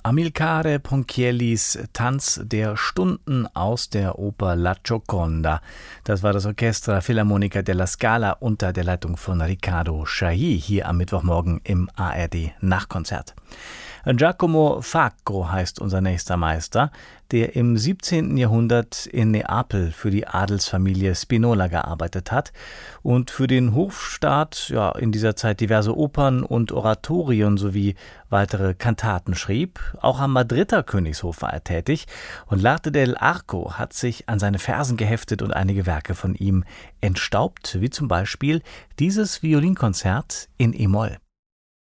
Amilcare Ponchiellis Tanz der Stunden aus der Oper La Gioconda. Das war das Orchestra Filarmonica della Scala unter der Leitung von Riccardo Chailly hier am Mittwochmorgen im ARD Nachkonzert. Giacomo Facco heißt unser nächster Meister, der im 17. Jahrhundert in Neapel für die Adelsfamilie Spinola gearbeitet hat und für den Hofstaat in dieser Zeit diverse Opern und Oratorien sowie weitere Kantaten schrieb. Auch am Madrider Königshof war er tätig und L'Arte dell'Arco hat sich an seine Versen geheftet und einige Werke von ihm entstaubt, wie zum Beispiel dieses Violinkonzert in E-Moll.